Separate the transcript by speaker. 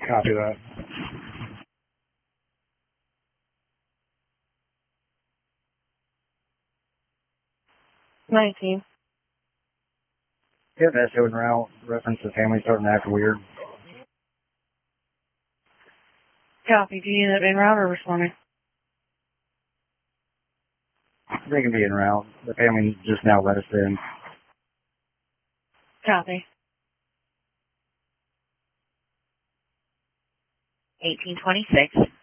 Speaker 1: Copy that.
Speaker 2: $19.
Speaker 1: Yeah, that's en route. Reference to family starting to act weird.
Speaker 2: Copy. Do you need that en route or responding?
Speaker 1: They can be en route. The family just now let us in.
Speaker 2: Copy.
Speaker 3: 1826.